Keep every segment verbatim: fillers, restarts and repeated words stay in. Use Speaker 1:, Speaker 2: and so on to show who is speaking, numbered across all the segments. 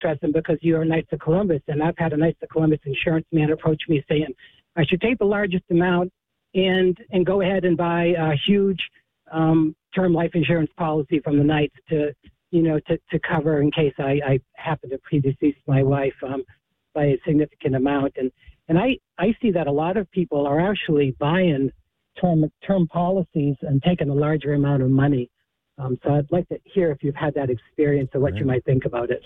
Speaker 1: interesting because you're a Knights of Columbus, and I've had a Knights of Columbus insurance man approach me saying I should take the largest amount and and go ahead and buy a huge um, term life insurance policy from the Knights to, you know, to, to cover in case I, I happen to predecease my wife um, by a significant amount. And and I, I see that a lot of people are actually buying term term policies and taking a larger amount of money. Um, so I'd like to hear if you've had that experience or what right. you might think about it.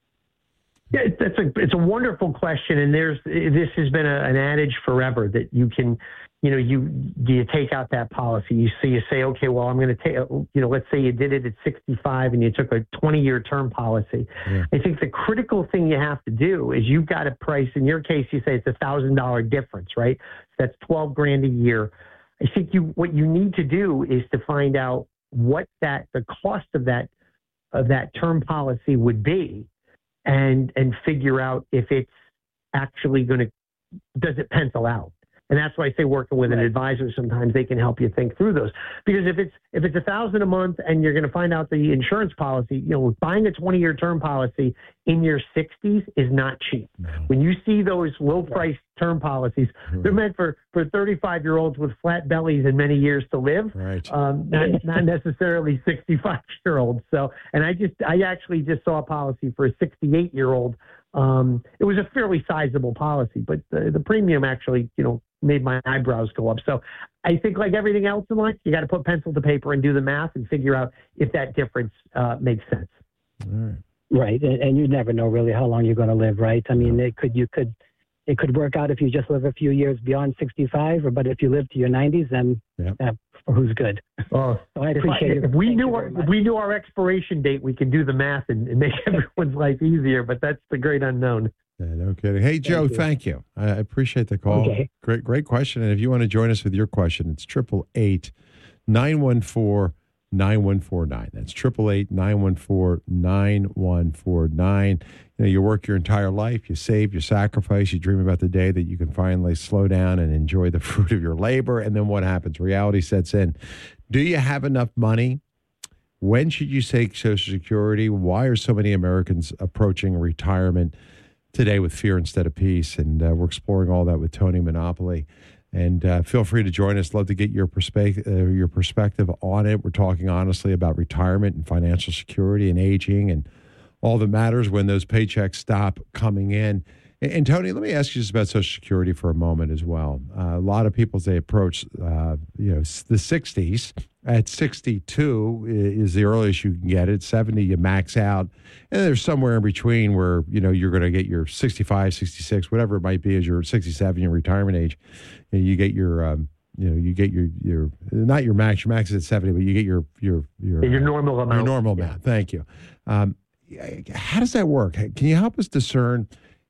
Speaker 2: Yeah, that's a it's a wonderful question, and there's this has been a, an adage forever that you can, you know, you you take out that policy. You so you say, okay, well, I'm going to take, you know, let's say you did it at sixty-five and you took a twenty-year term policy. Yeah. I think the critical thing you have to do is you've got to price. In your case, you say it's a thousand dollar difference, right? So that's twelve grand a year. I think you what you need to do is to find out what that the cost of that of that term policy would be, and and figure out if it's actually going to, does it pencil out? And that's why I say working with an advisor, sometimes they can help you think through those. Because if it's if it's a thousand a month and you're going to find out the insurance policy, you know, buying a twenty-year term policy in your sixties is not cheap. No. When you see those low-priced term policies, right. they're meant for for thirty-five-year-olds with flat bellies and many years to live,
Speaker 3: right?
Speaker 2: Um, not, not necessarily sixty-five-year-olds. So, and I just I actually just saw a policy for a sixty-eight-year-old. Um, it was a fairly sizable policy, but the, the premium actually, you know, made my eyebrows go up. So I think like everything else in life, you got to put pencil to paper and do the math and figure out if that difference uh, makes sense.
Speaker 3: All right.
Speaker 1: Right. And, and you never know really how long you're going to live, right? I mean, it could, you could, it could work out if you just live a few years beyond sixty-five, or, but if you live to your nineties, then
Speaker 3: yep.
Speaker 1: uh, who's good?
Speaker 2: Oh,
Speaker 1: so I appreciate
Speaker 2: it.
Speaker 1: it.
Speaker 2: If we knew our, if we knew our expiration date, we could do the math and, and make everyone's life easier, but that's the great unknown.
Speaker 3: Yeah, no kidding. Hey, Joe, thank you. Thank you. I appreciate the call.
Speaker 1: Okay.
Speaker 3: Great, great question. And if you want to join us with your question, it's triple eight nine one four nine one four nine. That's triple eight nine one four nine one four nine. You know, you work your entire life, you save, you sacrifice, you dream about the day that you can finally slow down and enjoy the fruit of your labor. And then what happens? Reality sets in. Do you have enough money? When should you take Social Security? Why are so many Americans approaching retirement today with fear instead of peace? And uh, we're exploring all that with Tony Monopoly. And uh, feel free to join us. Love to get your perspective, uh, your perspective on it. We're talking honestly about retirement and financial security and aging and all that matters when those paychecks stop coming in. And, and Tony, let me ask you just about Social Security for a moment as well. Uh, a lot of people, as they approach, uh, you know, the sixties. At sixty-two is the earliest you can get it. seventy, you max out. And there's somewhere in between where, you know, you're going to get your sixty-five, sixty-six, whatever it might be as your sixty-seven, your retirement age. And you get your, um, you know, you get your, your, not your max, your max is at seventy, but you get your, your, your,
Speaker 2: your normal amount.
Speaker 3: Your normal amount. Yeah. Thank you. Um, how does that work? Can you help us discern?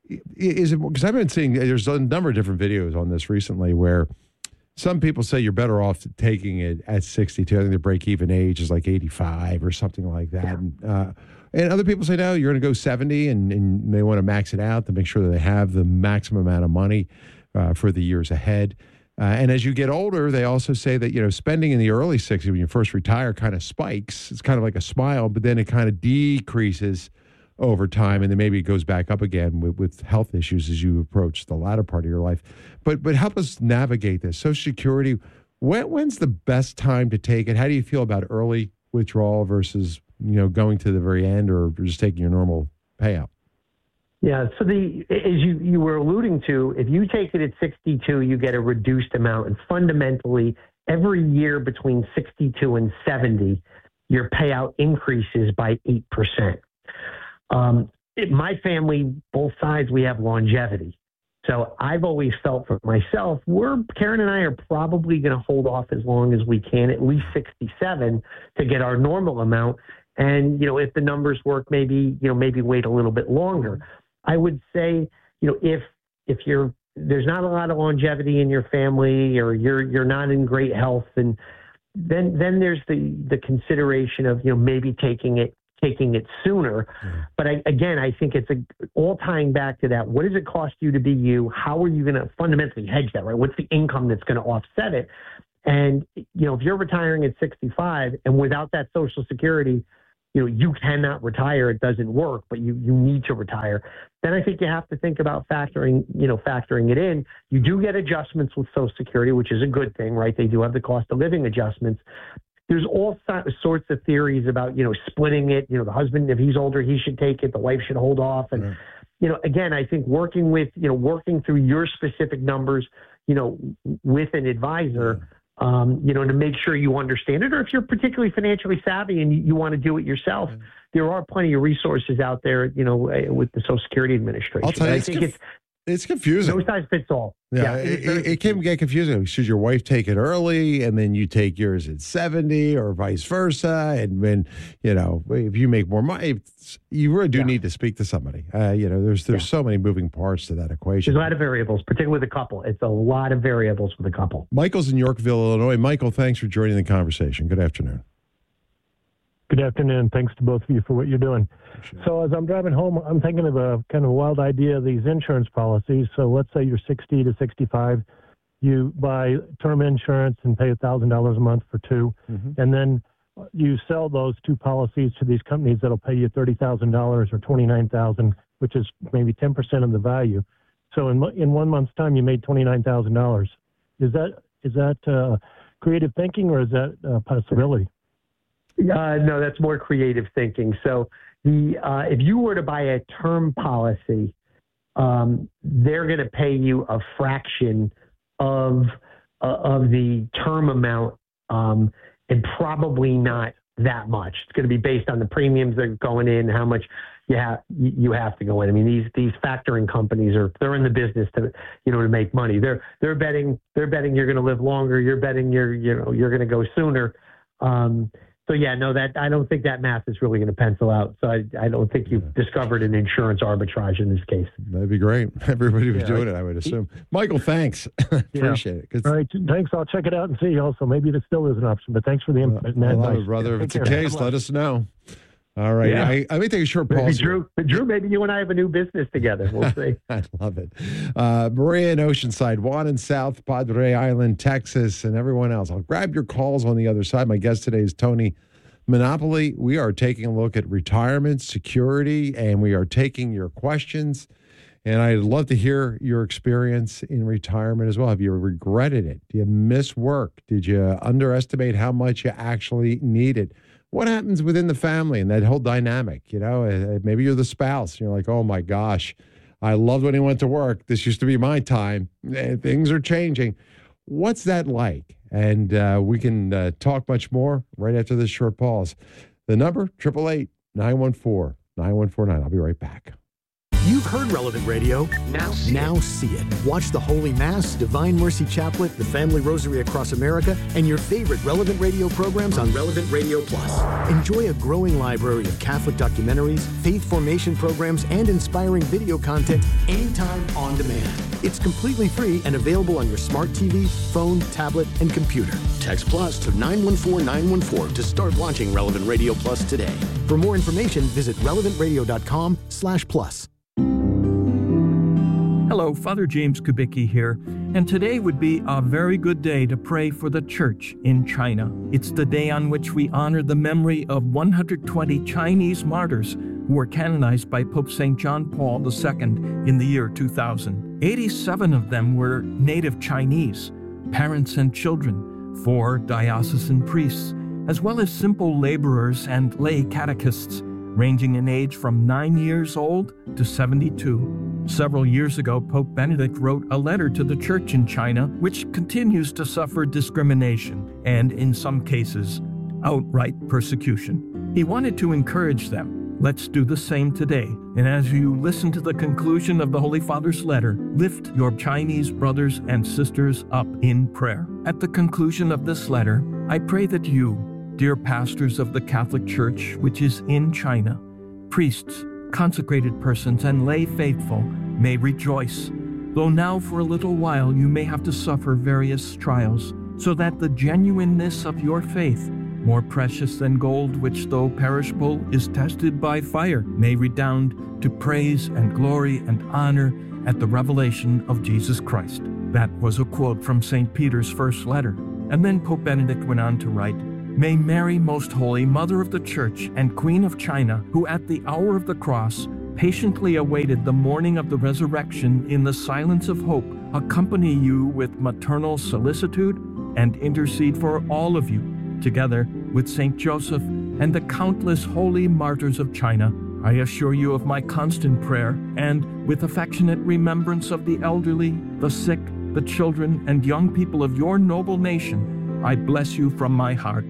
Speaker 3: Is it, because I've been seeing, there's a number of different videos on this recently where some people say you're better off taking it at sixty-two. I think the break-even age is like eighty-five or something like that. Yeah. And, uh, and other people say, no, you're going to go seventy, and, and they want to max it out to make sure that they have the maximum amount of money uh, for the years ahead. Uh, and as you get older, they also say that, you know, spending in the early sixties when you first retire kind of spikes. It's kind of like a smile, but then it kind of decreases over time, and then maybe it goes back up again with, with health issues as you approach the latter part of your life. But but help us navigate this. Social Security, when, when's the best time to take it? How do you feel about early withdrawal versus, you know, going to the very end or just taking your normal payout?
Speaker 2: Yeah, so the as you, you were alluding to, if you take it at sixty-two, you get a reduced amount. And fundamentally, every year between sixty-two and seventy, your payout increases by eight percent. Um, it, my family, both sides, we have longevity. So I've always felt for myself, we're, Karen and I are probably going to hold off as long as we can, at least sixty-seven, to get our normal amount. And, you know, if the numbers work, maybe, you know, maybe wait a little bit longer. I would say, you know, if, if you're, there's not a lot of longevity in your family, or you're, you're not in great health, and then, then there's the, the consideration of, you know, maybe taking it, taking it sooner. Yeah. But I, again, I think it's a, all tying back to that. What does it cost you to be you? How are you going to fundamentally hedge that, right? What's the income that's going to offset it? And, you know, if you're retiring at sixty-five and without that Social Security, you know, you cannot retire, it doesn't work, but you, you need to retire, then I think you have to think about factoring, you know, factoring it in. You do get adjustments with Social Security, which is a good thing, right? They do have the cost of living adjustments. There's all sorts of theories about, you know, splitting it. You know, the husband, if he's older, he should take it. The wife should hold off. And, right. you know, again, I think working with, you know, working through your specific numbers, you know, with an advisor, yeah. um, you know, to make sure you understand it. Or if you're particularly financially savvy and you, you want to do it yourself, yeah. there are plenty of resources out there, you know, with the Social Security Administration.
Speaker 3: I'll tell you,
Speaker 2: I
Speaker 3: it's
Speaker 2: think
Speaker 3: conf-
Speaker 2: it's
Speaker 3: It's confusing.
Speaker 2: No size fits all.
Speaker 3: Yeah,
Speaker 2: yeah
Speaker 3: it, it, it can get confusing. Should your wife take it early and then you take yours at seventy or vice versa? And when, you know, if you make more money, you really do yeah. need to speak to somebody. Uh, you know, there's there's yeah. so many moving parts to that equation.
Speaker 2: There's a lot of variables, particularly with a couple. It's a lot of variables with a couple.
Speaker 3: Michael's in Yorkville, Illinois. Michael, thanks for joining the conversation. Good afternoon.
Speaker 4: Good afternoon. Thanks to both of you for what you're doing. So as I'm driving home, I'm thinking of a kind of a wild idea of these insurance policies. So let's say you're sixty to sixty-five. You buy term insurance and pay one thousand dollars a month for two. Mm-hmm. And then you sell those two policies to these companies that'll pay you thirty thousand dollars or twenty-nine thousand dollars, which is maybe ten percent of the value. So in in one month's time, you made twenty-nine thousand dollars. Is that is that uh, creative thinking, or is that a possibility?
Speaker 2: Uh, no, that's more creative thinking. So the uh, if you were to buy a term policy, um, they're going to pay you a fraction of uh, of the term amount, um, and probably not that much. It's going to be based on the premiums that are going in, how much you have you have to go in. I mean, these these factoring companies are they're in the business to you know to make money. They're they're betting they're betting you're going to live longer. You're betting you're you know you're going to go sooner. Um, So, yeah, no, that I don't think that math is really going to pencil out. So I, I don't think you've yeah. discovered an insurance arbitrage in this case.
Speaker 3: That'd be great. Everybody was yeah, doing it, I would assume. Michael, thanks. Appreciate
Speaker 4: yeah. it. All right, thanks. I'll check it out and see also. Maybe it still is an option, but thanks for the input.
Speaker 3: Uh, I love it, brother. If it's the case, let us know. All right. Yeah. I, I may take a short pause.
Speaker 2: Maybe Drew, Drew, maybe you and I have a new business together. We'll see.
Speaker 3: I love it. Uh, Maria in Oceanside, Juan in South Padre Island, Texas, and everyone else. I'll grab your calls on the other side. My guest today is Tony Monopoly. We are taking a look at retirement, security, and we are taking your questions. And I'd love to hear your experience in retirement as well. Have you regretted it? Do you miss work? Did you underestimate how much you actually needed? What happens within the family and that whole dynamic? You know, maybe you're the spouse. And you're like, oh my gosh, I loved when he went to work. This used to be my time. Things are changing. What's that like? And uh, we can uh, talk much more right after this short pause. The number, eight eight eight, nine one four, nine one four nine. I'll be right back.
Speaker 5: You've heard Relevant Radio. Now see, now see it. Watch the Holy Mass, Divine Mercy Chaplet, the Family Rosary across America, and your favorite Relevant Radio programs on Relevant Radio Plus. Enjoy a growing library of Catholic documentaries, faith formation programs, and inspiring video content anytime on demand. It's completely free and available on your smart T V, phone, tablet, and computer. Text Plus to nine one four nine one four to start watching Relevant Radio Plus today. For more information, visit relevant radio dot com slash plus.
Speaker 6: Hello, Father James Kubicki here, and today would be a very good day to pray for the Church in China. It's the day on which we honor the memory of one hundred twenty Chinese martyrs who were canonized by Pope Saint John Paul the Second in the year two thousand. eighty-seven of them were native Chinese, parents and children, four diocesan priests, as well as simple laborers and lay catechists, ranging in age from nine years old to seventy-two. Several years ago, Pope Benedict wrote a letter to the Church in China, which continues to suffer discrimination and, in some cases, outright persecution. He wanted to encourage them. Let's do the same today. And as you listen to the conclusion of the Holy Father's letter, lift your Chinese brothers and sisters up in prayer. At the conclusion of this letter, I pray that you, dear pastors of the Catholic Church, which is in China, priests, consecrated persons, and lay faithful, may rejoice, though now for a little while you may have to suffer various trials, so that the genuineness of your faith, more precious than gold, which though perishable is tested by fire, may redound to praise and glory and honor at the revelation of Jesus Christ. That was a quote from Saint Peter's first letter. And then Pope Benedict went on to write, May Mary, Most Holy, Mother of the Church and Queen of China, who at the hour of the cross patiently awaited the morning of the resurrection in the silence of hope, accompany you with maternal solicitude and intercede for all of you, together with Saint Joseph and the countless holy martyrs of China. I assure you of my constant prayer, and with affectionate remembrance of the elderly, the sick, the children, and young people of your noble nation, I bless you from my heart.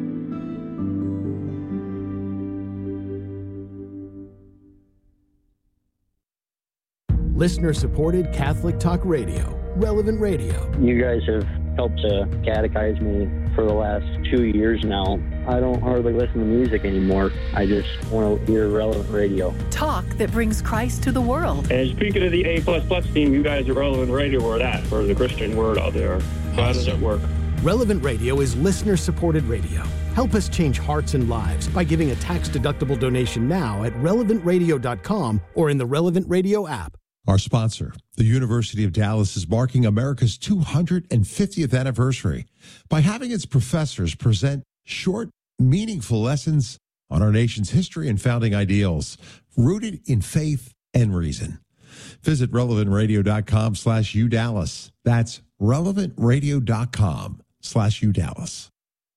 Speaker 5: Listener-supported Catholic Talk Radio, Relevant Radio.
Speaker 7: You guys have helped to catechize me for the last two years now. I don't hardly listen to music anymore. I just want to hear Relevant Radio.
Speaker 8: Talk that brings Christ to the world.
Speaker 9: And speaking of the A plus plus team, you guys are Relevant Radio or that, for the Christian word out there. How does it work?
Speaker 5: Relevant Radio is listener-supported radio. Help us change hearts and lives by giving a tax-deductible donation now at relevant radio dot com or in the Relevant Radio app.
Speaker 10: Our sponsor, the University of Dallas, is marking America's two hundred fiftieth anniversary by having its professors present short, meaningful lessons on our nation's history and founding ideals, rooted in faith and reason. Visit relevant radio dot com slash U Dallas. That's relevant radio dot com slash U Dallas.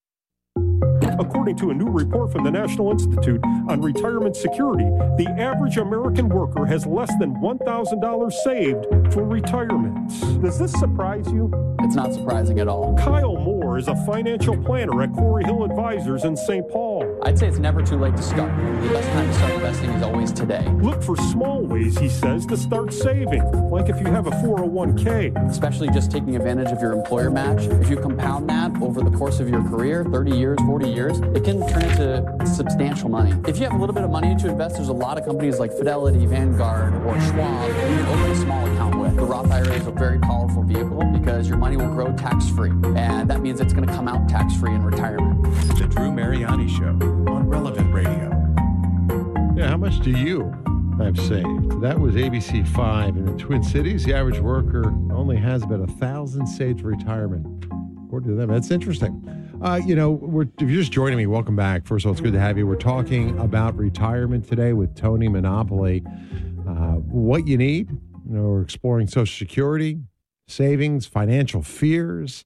Speaker 11: According to a new report from the National Institute on Retirement Security, the average American worker has less than one thousand dollars saved for retirement. Does this surprise you?
Speaker 12: It's not surprising at all.
Speaker 11: Kyle Moore is a financial planner at Corey Hill Advisors in Saint Paul.
Speaker 12: I'd say it's never too late to start. The best time to start investing is always today.
Speaker 11: Look for small ways, he says, to start saving, like if you have a four oh one k.
Speaker 12: Especially just taking advantage of your employer match. If you compound that over the course of your career, thirty years, forty years, it can turn into substantial money. If you have a little bit of money to invest, there's a lot of companies like Fidelity, Vanguard, or Schwab that you can open a small account with. The Roth I R A is a very powerful vehicle because your money will grow tax-free, and that means it's going to come out tax-free in retirement.
Speaker 10: The Drew Mariani Show on Relevant Radio.
Speaker 3: Yeah, how much do you have saved? That was A B C five. In the Twin Cities, the average worker only has about a thousand saved for retirement. According to them, that's interesting. Uh, you know, we're, if you're just joining me, welcome back. First of all, it's good to have you. We're talking about retirement today with Tony Monopoly. Uh, what you need, you know, we're exploring Social Security, savings, financial fears,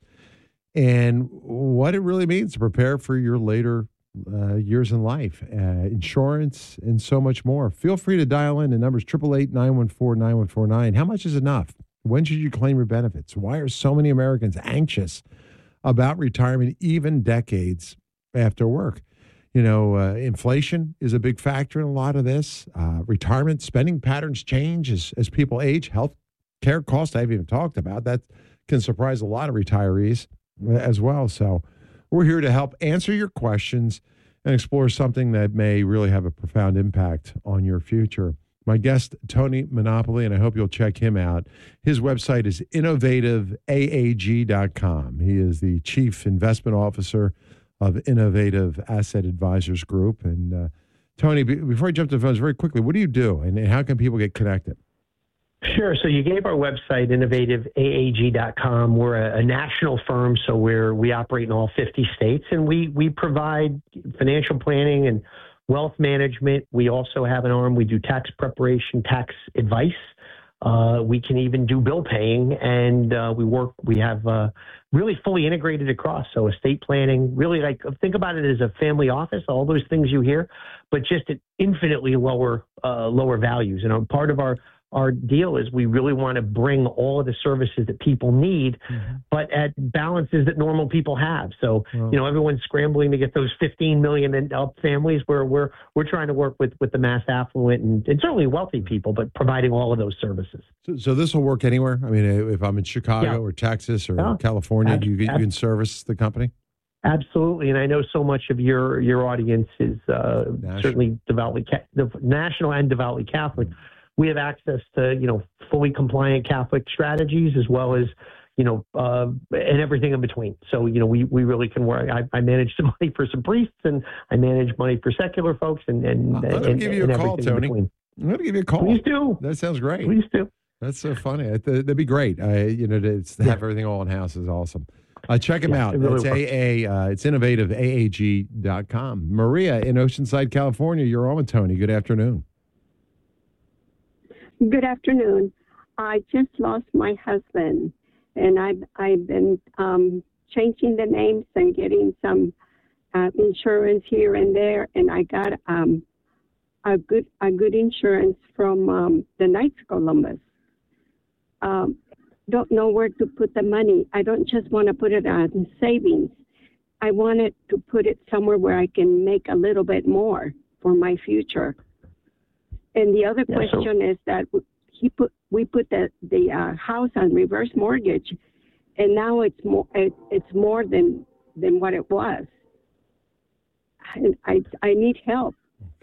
Speaker 3: and what it really means to prepare for your later uh, years in life, uh, insurance, and so much more. Feel free to dial in. The number's eight eight eight, nine one four, nine one four nine. How much is enough? When should you claim your benefits? Why are so many Americans anxious about retirement even decades after work? You know, uh, inflation is a big factor in a lot of this. Uh, retirement spending patterns change as, as people age. Health care costs I haven't even talked about. That can surprise a lot of retirees as well. So we're here to help answer your questions and explore something that may really have a profound impact on your future. My guest, Tony Monopoly, and I hope you'll check him out. His website is innovative A A G dot com. He is the Chief Investment Officer of Innovative Asset Advisors Group. And uh, Tony, be, before I jump to the phones, very quickly, what do you do, and, and how can people get connected?
Speaker 2: Sure. So you gave our website, innovative A A G dot com. We're a, a national firm, so we're we operate in all fifty states, and we we provide financial planning and wealth management. We also have an arm. We do tax preparation, tax advice. Uh, we can even do bill paying, and uh, we work. We have uh, really fully integrated across. So estate planning, really like think about it as a family office. All those things you hear, but just at infinitely lower uh, lower values. And part of our Our deal is we really want to bring all of the services that people need, mm-hmm. but at balances that normal people have. So, wow. you know, everyone's scrambling to get those fifteen million and up families where we're, we're trying to work with, with the mass affluent and, and certainly wealthy people, but providing all of those services.
Speaker 3: So, so this will work anywhere? I mean, if I'm in Chicago yeah. or Texas or yeah. California, ab- you, you can service the company?
Speaker 2: Absolutely, and I know so much of your your audience is uh, certainly devoutly ca- national and devoutly Catholic. Mm-hmm. We have access to, you know, fully compliant Catholic strategies as well as, you know, uh, and everything in between. So, you know, we, we really can work. I, I manage some money for some priests and I manage money for secular folks and, and,
Speaker 3: I'm going to give you a call, Tony. I'm going to give you a call.
Speaker 2: Please do.
Speaker 3: That sounds great.
Speaker 2: Please do.
Speaker 3: That's so funny. That'd be great. I, you know, to have everything all in house is awesome. Uh, check them
Speaker 2: Yeah,
Speaker 3: out.
Speaker 2: it really
Speaker 3: it's
Speaker 2: works.
Speaker 3: A A. Uh, it's innovative A A G dot com. Maria in Oceanside, California. You're on with Tony. Good afternoon.
Speaker 13: Good afternoon. I just lost my husband, and I've I've been um, changing the names and getting some uh, insurance here and there, and I got um, a good a good insurance from um, the Knights of Columbus. Um, don't know where to put the money. I don't just want to put it on savings. I wanted to put it somewhere where I can make a little bit more for my future. And the other
Speaker 2: Yeah, so-
Speaker 13: question is that he put we put the the uh, house on reverse mortgage, and now it's more it, it's more than than what it was. And I I need help.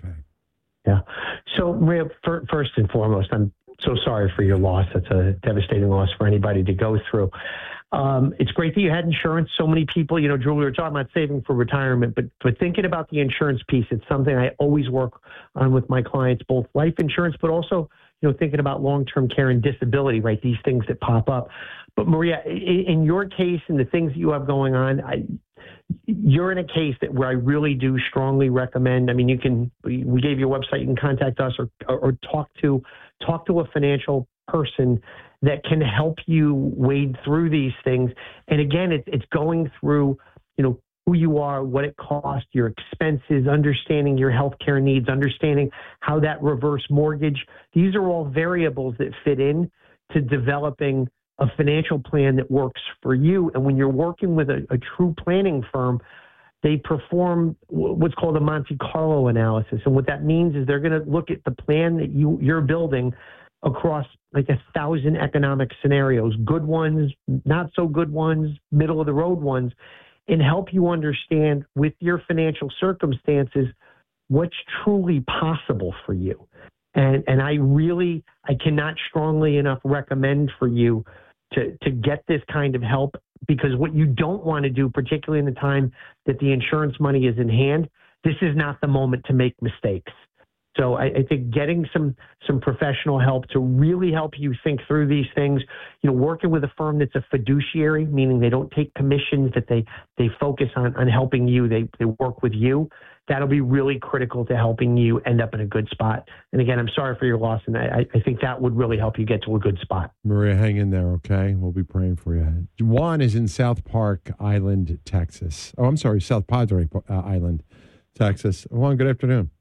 Speaker 2: Yeah. So, Maria, fir- first and foremost, I'm so sorry for your loss. That's a devastating loss for anybody to go through. Um, it's great that you had insurance. So many people, you know, Drew, we were talking about saving for retirement, but but thinking about the insurance piece, it's something I always work on with my clients, both life insurance, but also, you know, thinking about long-term care and disability, right? These things that pop up. But Maria, in, in your case and the things that you have going on, I, you're in a case that where I really do strongly recommend. I mean, you can, we we gave you a website, you can contact us or, or, or talk to, talk to a financial person that can help you wade through these things. And again, it's, it's going through, you know, who you are, what it costs, your expenses, understanding your healthcare needs, understanding how that reverse mortgage, these are all variables that fit in to developing a financial plan that works for you. And when you're working with a, a true planning firm, they perform what's called a Monte Carlo analysis. And what that means is they're going to look at the plan that you, you're building across like a thousand economic scenarios, good ones, not so good ones, middle of the road ones, and help you understand with your financial circumstances what's truly possible for you. And and I really, I cannot strongly enough recommend for you to, to get this kind of help, because what you don't want to do, particularly in the time that the insurance money is in hand, this is not the moment to make mistakes. So I, I think getting some some professional help to really help you think through these things, you know, working with a firm that's a fiduciary, meaning they don't take commissions, that they they focus on, on helping you, they, they work with you, that'll be really critical to helping you end up in a good spot. And again, I'm sorry for your loss, and I, I think that would really help you get to a good spot.
Speaker 3: Maria, hang in there, okay? We'll be praying for you. Juan is in South Park Island, Texas. Oh, I'm sorry, South Padre uh, Island, Texas. Juan, good afternoon.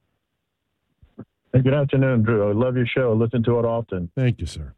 Speaker 14: Hey, good afternoon, Drew. I love your show. I listen to it often.
Speaker 3: Thank you, sir.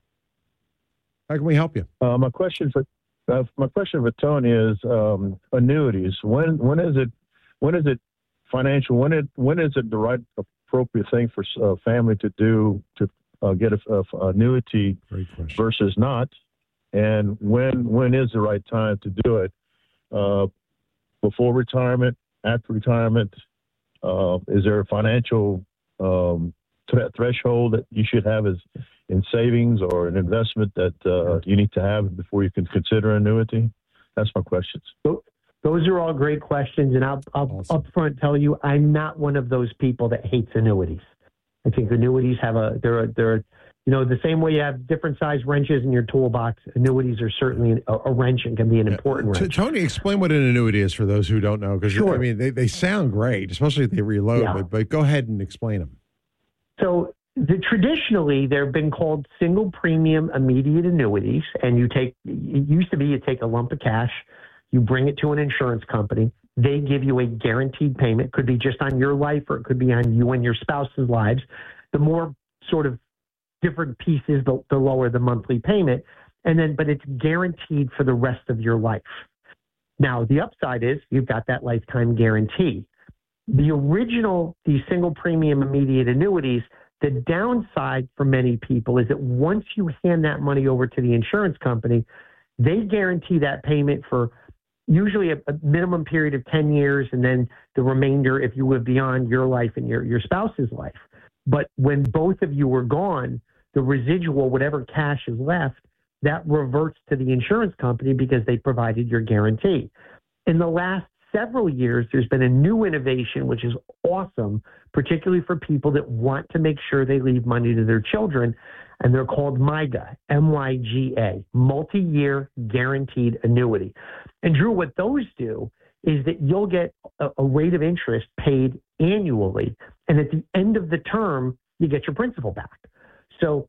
Speaker 3: How can we help you?
Speaker 14: Uh, my question for uh, my question for Tony is um, annuities. When when is it when is it financial? When it when is it the right appropriate thing for a family to do to uh, get a, a annuity versus not? And when when is the right time to do it? Uh, before retirement, after retirement? Uh, is there a financial um, th- threshold that you should have as in savings or an investment that uh, you need to have before you can consider annuity? That's my questions.
Speaker 2: So, those are all great questions, and I'll, I'll
Speaker 3: awesome.
Speaker 2: upfront tell you, I'm not one of those people that hates annuities. I think annuities have a they're a, they're a, you know, the same way you have different size wrenches in your toolbox, annuities are certainly a, a wrench and can be an important
Speaker 3: T-
Speaker 2: wrench.
Speaker 3: Tony, explain what an annuity is for those who don't know, because
Speaker 2: Sure.
Speaker 3: I mean they, they sound great, especially if they reload.
Speaker 2: Yeah.
Speaker 3: But, but go ahead and explain them.
Speaker 2: So the, traditionally, they've been called single premium immediate annuities, and you take it used to be you take a lump of cash, you bring it to an insurance company, they give you a guaranteed payment. Could be just on your life, or it could be on you and your spouse's lives. The more sort of different pieces, the, the lower the monthly payment, and then but it's guaranteed for the rest of your life. Now the upside is you've got that lifetime guarantee. The original, these single premium immediate annuities, the downside for many people is that once you hand that money over to the insurance company, they guarantee that payment for usually a, a minimum period of ten years, and then the remainder if you live beyond your life and your, your spouse's life. But when both of you are gone, the residual, whatever cash is left, that reverts to the insurance company because they provided your guarantee. In the last several years, there's been a new innovation, which is awesome, particularly for people that want to make sure they leave money to their children. and they're called MYGA, M Y G A, multi-year guaranteed annuity. And Drew, what those do is that you'll get a, a rate of interest paid annually, and at the end of the term, you get your principal back. So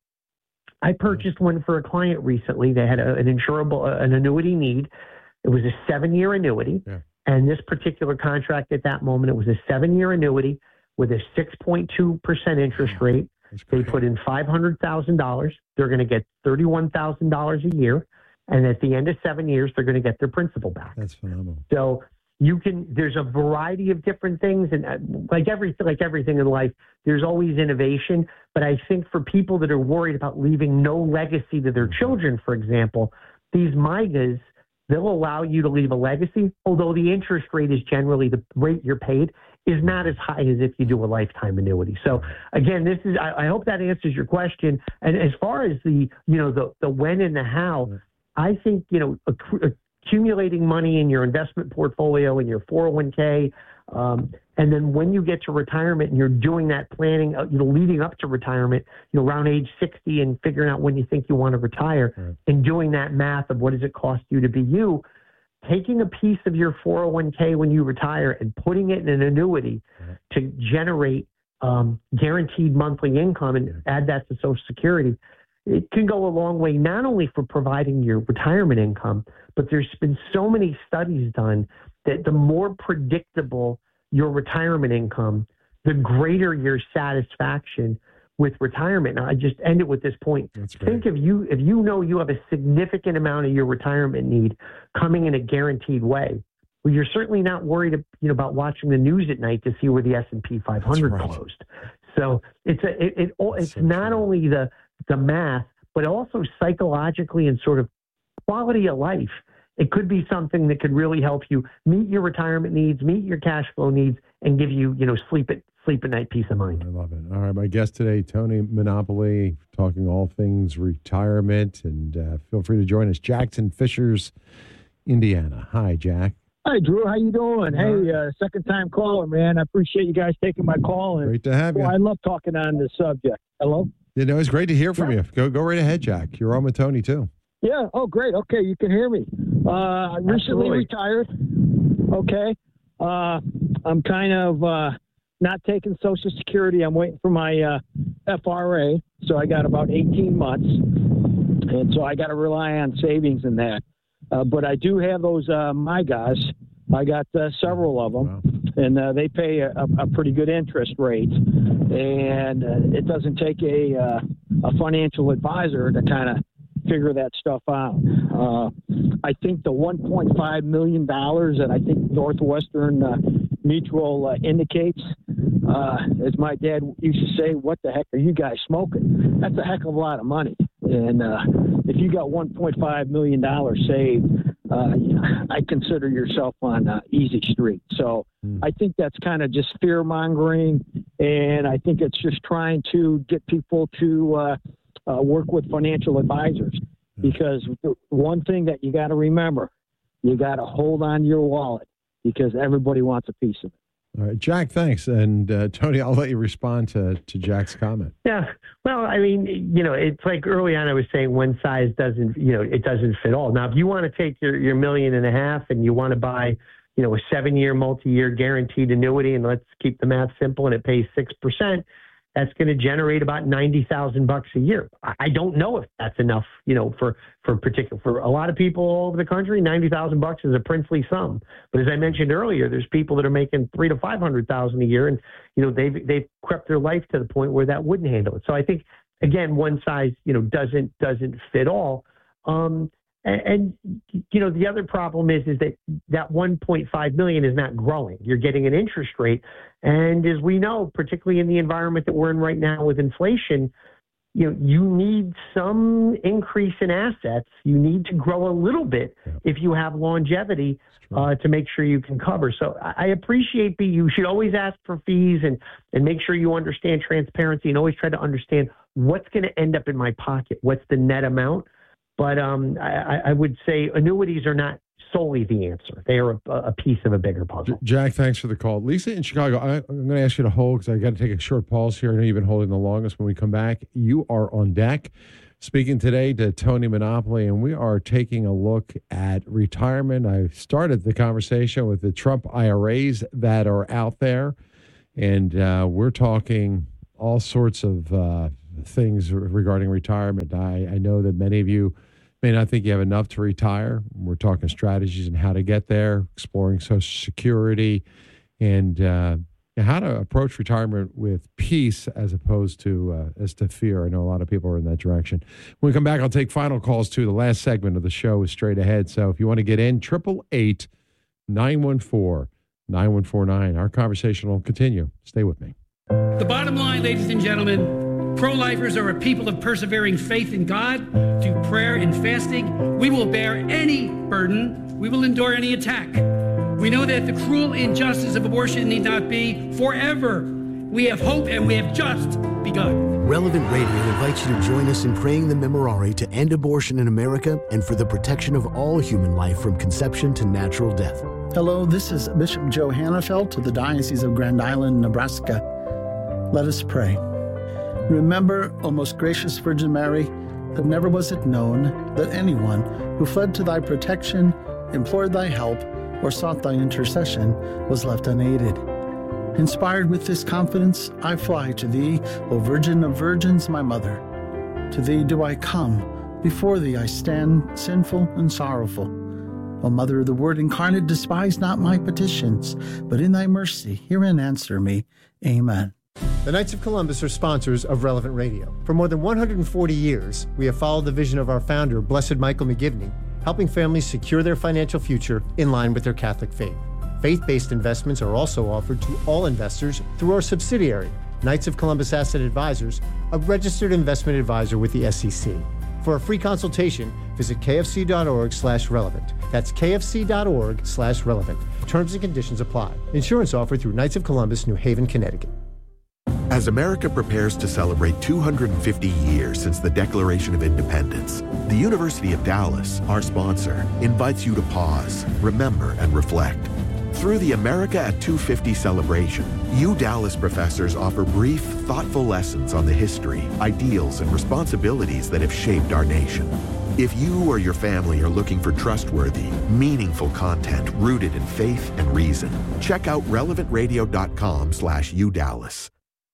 Speaker 2: I purchased one for a client recently. They had a, an insurable, uh, an annuity need. It was a seven-year annuity, yeah. and this particular contract at that moment, it was a seven-year annuity with a six point two percent interest rate. They put in five hundred thousand dollars. They're going to get thirty-one thousand dollars a year. And at the end of seven years, they're going to get their principal back.
Speaker 3: That's phenomenal.
Speaker 2: So you can, there's a variety of different things. And uh, like everything, like everything in life, there's always innovation. But I think for people that are worried about leaving no legacy to their children, for example, these MYGAs, they'll allow you to leave a legacy, although the interest rate is generally the rate you're paid is not as high as if you do a lifetime annuity. So again, this is, I, I hope that answers your question. And as far as the, you know, the, the when and the how, I think, you know, acc- accumulating money in your investment portfolio, in your four oh one k, um, and then when you get to retirement and you're doing that planning, uh, you know, leading up to retirement, you know, around age sixty and figuring out when you think you want to retire right. and doing that math of what does it cost you to be you, taking a piece of your four oh one k when you retire and putting it in an annuity right. to generate um, guaranteed monthly income and yeah. add that to Social Security, it can go a long way, not only for providing your retirement income, but there's been so many studies done that the more predictable your retirement income, the greater your satisfaction with retirement. Now, I just end it with this point. Think if you if you know you have a significant amount of your retirement need coming in a guaranteed way, well, you're certainly not worried, you know, about watching the news at night to see where the S and P five hundred right. closed. So it's a it, it it's so not true. only the the math, but also psychologically and sort of quality of life. It could be something that could really help you meet your retirement needs, meet your cash flow needs, and give you, you know, sleep at sleep at night peace of mind.
Speaker 3: I love it. All right, my guest today, Tony Monopoly, talking all things retirement, and uh, feel free to join us, Jackson Fishers, Indiana. Hi, Jack.
Speaker 15: Hi, Drew. How you doing? Hi. Hey, uh, second time caller, man. I appreciate you guys taking my call. And,
Speaker 3: great to have you.
Speaker 15: Well, I love talking on this subject. Hello?
Speaker 3: You know, it's great to hear from yeah. you. Go go right ahead, Jack. You're on with Tony, too.
Speaker 15: Yeah. Oh, great. Okay, you can hear me. Uh, I recently Absolutely. retired. Okay. Uh, I'm kind of uh, not taking Social Security. I'm waiting for my uh, F R A, so I got about eighteen months. And so I got to rely on savings in that. Uh, but I do have those uh, MYGAs. I got uh, several of them, wow. and uh, they pay a, a pretty good interest rate. And uh, it doesn't take a, uh, a financial advisor to kind of figure that stuff out. Uh, I think the one point five million dollars that I think Northwestern uh, Mutual uh, indicates, uh, as my dad used to say, what the heck are you guys smoking? That's a heck of a lot of money. And uh, if you got one point five million dollars saved, uh, I consider yourself on uh, easy street. So mm. I think that's kind of just fear mongering. And I think it's just trying to get people to uh, uh, work with financial advisors. Because the one thing that you got to remember, you got to hold on to your wallet because everybody wants a piece of it.
Speaker 3: All right, Jack, thanks. And uh, Tony, I'll let you respond to, to Jack's comment.
Speaker 2: Yeah. Well, I mean, you know, it's like early on I was saying one size doesn't, you know, it doesn't fit all. Now, if you want to take your, your million and a half and you want to buy, you know, a seven-year, multi-year guaranteed annuity, and let's keep the math simple, and it pays six percent, that's going to generate about ninety thousand bucks a year. I don't know if that's enough, you know, for, for particular, for a lot of people all over the country, ninety thousand bucks is a princely sum. But as I mentioned earlier, there's people that are making three to five hundred thousand a year, and, you know, they've, they've crept their life to the point where that wouldn't handle it. So I think, again, one size, you know, doesn't, doesn't fit all. Um, And, and, you know, the other problem is, is that that one point five million is not growing. You're getting an interest rate. And as we know, particularly in the environment that we're in right now with inflation, you know, you need some increase in assets. You need to grow a little bit yeah. if you have longevity uh, to make sure you can cover. So I appreciate the, you should always ask for fees and, and make sure you understand transparency and always try to understand what's going to end up in my pocket. What's the net amount? But um, I, I would say annuities are not solely the answer. They are a, a piece of a bigger puzzle.
Speaker 3: Jack, thanks for the call. Lisa in Chicago, I, I'm going to ask you to hold because I got to take a short pause here. I know you've been holding the longest. When we come back, you are on deck. Speaking today to Tony Monopoly, and we are taking a look at retirement. I started the conversation with the Trump I R As that are out there, and uh, we're talking all sorts of uh, things regarding retirement. I, I know that many of you may not think you have enough to retire. We're talking strategies and how to get there, exploring Social Security, and uh, how to approach retirement with peace as opposed to uh, as to fear. I know a lot of people are in that direction. When we come back, I'll take final calls too. The last segment of the show is straight ahead. So if you want to get in, triple eight nine one four nine one four nine. Our conversation will continue. Stay with me.
Speaker 16: The bottom line, ladies and gentlemen, pro-lifers are a people of persevering faith in God, through prayer and fasting. We will bear any burden. We will endure any attack. We know that the cruel injustice of abortion need not be forever. We have hope, and we have just begun.
Speaker 5: Relevant Radio invites you to join us in praying the Memorare to end abortion in America and for the protection of all human life from conception to natural death.
Speaker 17: Hello, this is Bishop Joe Hannafelt of the Diocese of Grand Island, Nebraska. Let us pray. Remember, O most gracious Virgin Mary, that never was it known that anyone who fled to thy protection, implored thy help, or sought thy intercession was left unaided. Inspired with this confidence, I fly to thee, O Virgin of Virgins, my mother. To thee do I come, before thee I stand, sinful and sorrowful. O Mother of the Word incarnate, despise not my petitions, but in thy mercy hear and answer me. Amen.
Speaker 18: The Knights of Columbus are sponsors of Relevant Radio. For more than one hundred forty years, we have followed the vision of our founder, Blessed Michael McGivney, helping families secure their financial future in line with their Catholic faith. Faith-based investments are also offered to all investors through our subsidiary, Knights of Columbus Asset Advisors, a registered investment advisor with the S E C. For a free consultation, visit kfc.org slash relevant. That's kfc.org slash relevant. Terms and conditions apply. Insurance offered through Knights of Columbus, New Haven, Connecticut.
Speaker 19: As America prepares to celebrate two hundred fifty years since the Declaration of Independence, the University of Dallas, our sponsor, invites you to pause, remember, and reflect. Through the America at two fifty celebration, U Dallas professors offer brief, thoughtful lessons on the history, ideals, and responsibilities that have shaped our nation. If you or your family are looking for trustworthy, meaningful content rooted in faith and reason, check out relevantradio.com slash UDallas.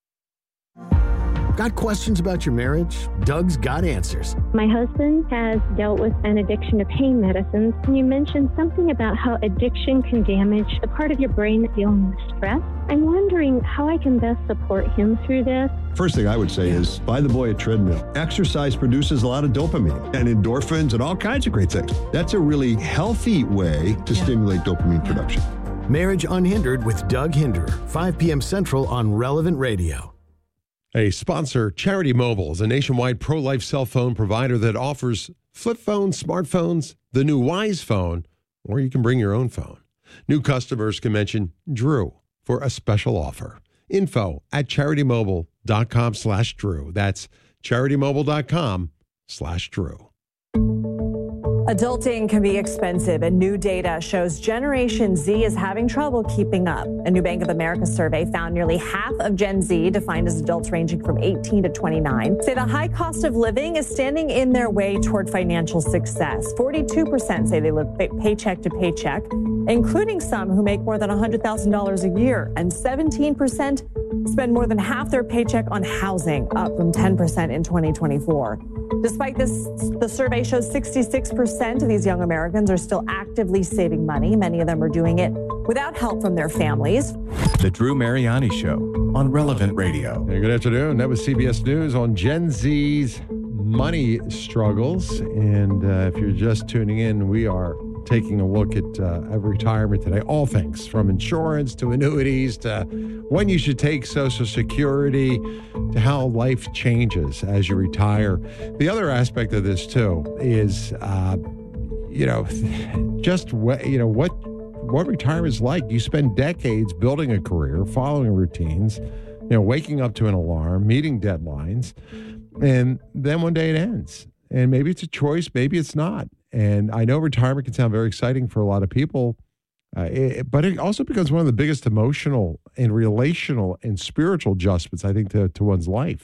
Speaker 5: Got questions about your marriage? Doug's got answers.
Speaker 20: My husband has dealt with an addiction to pain medicines. You mentioned something about how addiction can damage the part of your brain that's dealing with stress. I'm wondering how I can best support him through this.
Speaker 21: First thing I would say is buy the boy a treadmill. Exercise produces a lot of dopamine and endorphins and all kinds of great things. That's a really healthy way to yeah. stimulate dopamine yeah. production.
Speaker 5: Marriage Unhindered with Doug Hinderer, five p.m. Central on Relevant Radio.
Speaker 3: A sponsor, Charity Mobile, is a nationwide pro-life cell phone provider that offers flip phones, smartphones, the new Wise phone, or you can bring your own phone. New customers can mention Drew for a special offer. Info at charitymobile.com slash Drew. That's charitymobile.com slash Drew.
Speaker 22: Adulting can be expensive, and new data shows Generation Z is having trouble keeping up. A new Bank of America survey found nearly half of Gen Z, defined as adults ranging from eighteen to twenty-nine, say the high cost of living is standing in their way toward financial success. forty-two percent say they live paycheck to paycheck, including some who make more than one hundred thousand dollars a year, and seventeen percent spend more than half their paycheck on housing, up from ten percent in twenty twenty-four. Despite this, the survey shows sixty-six percent of these young Americans are still actively saving money. Many of them are doing it without help from their families.
Speaker 23: The Drew Mariani Show on Relevant Radio.
Speaker 3: Hey, good afternoon. That was C B S News on Gen Z's money struggles. And uh, if you're just tuning in, we are taking a look at, uh, at retirement today. All things from insurance to annuities to when you should take Social Security to how life changes as you retire. The other aspect of this, too, is, uh, you know, just what, you know, what, what retirement is like. You spend decades building a career, following routines, you know, waking up to an alarm, meeting deadlines, and then one day it ends. And maybe it's a choice, maybe it's not. And I know retirement can sound very exciting for a lot of people, uh, it, but it also becomes one of the biggest emotional and relational and spiritual adjustments, I think, to, to one's life.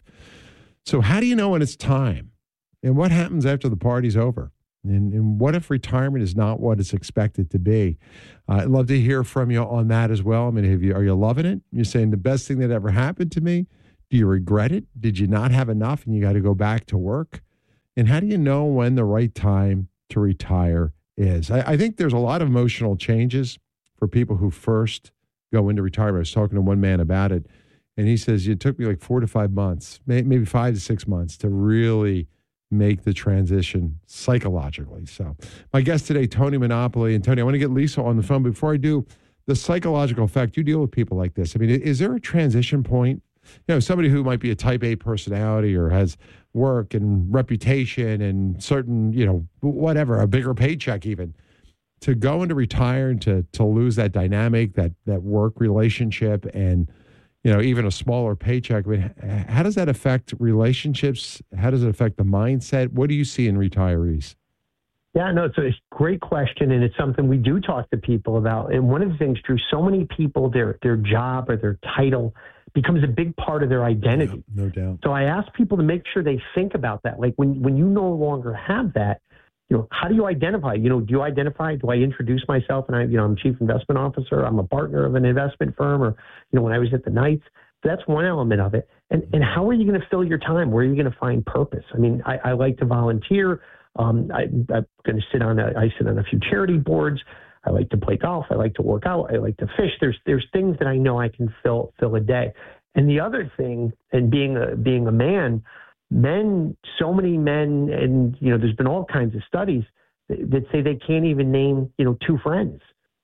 Speaker 3: So how do you know when it's time? And what happens after the party's over? And, and what if retirement is not what it's expected to be? Uh, I'd love to hear from you on that as well. I mean, have you, are you loving it? You're saying the best thing that ever happened to me? Do you regret it? Did you not have enough and you got to go back to work? And how do you know when the right time to retire is? I, I think there's a lot of emotional changes for people who first go into retirement. I was talking to one man about it, and he says, it took me like four to five months, maybe five to six months to really make the transition psychologically. So my guest today, Tony Monopoly. And Tony, I want to get Lisa on the phone. Before I do, the psychological effect, you deal with people like this. I mean, is there a transition point? You know, somebody who might be a type A personality or has work and reputation and certain, you know, whatever, a bigger paycheck even, to go into retire and to to lose that dynamic, that that work relationship and, you know, even a smaller paycheck. I mean, how does that affect relationships? How does it affect the mindset? What do you see in retirees?
Speaker 2: Yeah, no, it's a great question, and it's something we do talk to people about. And one of the things, Drew, so many people, their their job or their title becomes a big part of their identity.
Speaker 3: Yeah, no doubt.
Speaker 2: So I ask people to make sure they think about that. Like when when you no longer have that, you know, how do you identify? You know, do you identify? Do I introduce myself? And I, you know, I'm chief investment officer. I'm a partner of an investment firm, or you know, when I was at the Knights. That's one element of it. And and how are you going to fill your time? Where are you going to find purpose? I mean, I, I like to volunteer. Um, I, I'm going to sit on a, I sit on a few charity boards. I like to play golf. I like to work out. I like to fish. There's there's things that I know I can fill fill a day. And the other thing, and being a being a man, men, so many men, and you know, there's been all kinds of studies that, that say they can't even name, you know, two friends.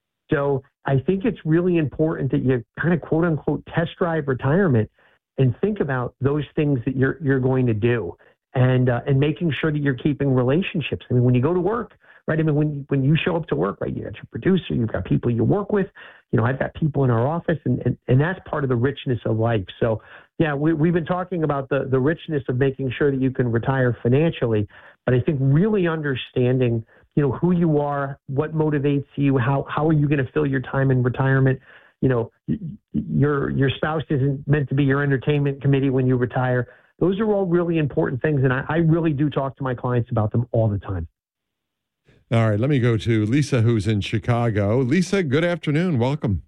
Speaker 2: So I think it's really important that you kind of quote unquote test drive retirement and think about those things that you're you're going to do, and uh, and making sure that you're keeping relationships. I mean, when you go to work, right? I mean, when when you show up to work, right? You got your producer, you've got people you work with. You know, I've got people in our office, and and, and that's part of the richness of life. So, yeah, we, we've been talking about the the richness of making sure that you can retire financially, but I think really understanding, you know, who you are, what motivates you, how how are you going to fill your time in retirement? You know, your your spouse isn't meant to be your entertainment committee when you retire. Those are all really important things, and I, I really do talk to my clients about them all the time.
Speaker 3: All right, let me go to Lisa, who's in Chicago. Lisa, good afternoon. Welcome.